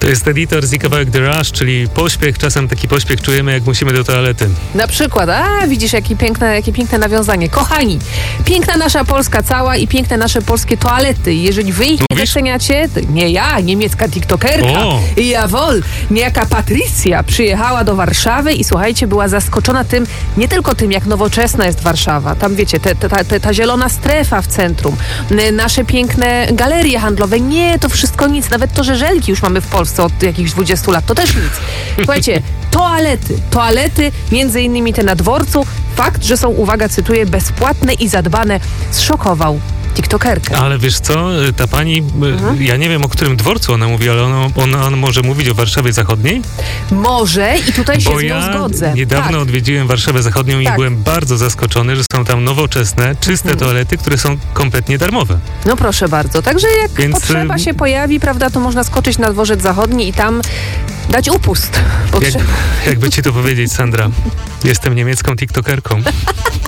To jest Editors i kawałek The Rush, czyli pośpiech. Czasem taki pośpiech czujemy, jak musimy do toalety. Na przykład, widzisz, jakie piękne nawiązanie. Kochani, piękna nasza Polska cała i piękne nasze polskie toalety. Jeżeli wy ich nie doceniacie, to nie ja, niemiecka tiktokerka, jawohl, niejaka Patrycja przyjechała do Warszawy i słuchajcie, była zaskoczona tym, nie tylko tym, jak nowoczesna jest Warszawa. Tam wiecie, ta zielona strefa w centrum, nasze piękne galerie handlowe. Nie, to wszystko nic. Nawet to, że żelki już mamy w Polsce od jakichś 20 lat, to też nic. Słuchajcie, toalety, między innymi te na dworcu. Fakt, że są, uwaga, cytuję, bezpłatne i zadbane, zszokował tiktokerkę. Ale wiesz co, ta pani, ja nie wiem, o którym dworcu ona mówi, ale ona może mówić o Warszawie Zachodniej? Może i tutaj się z nią zgodzę. Niedawno odwiedziłem Warszawę Zachodnią i byłem bardzo zaskoczony, że są tam nowoczesne, czyste toalety, które są kompletnie darmowe. No proszę bardzo. Także jak potrzeba się pojawi, prawda, to można skoczyć na dworzec zachodni i tam dać upust. Jakby ci to powiedzieć, Sandra, jestem niemiecką tiktokerką.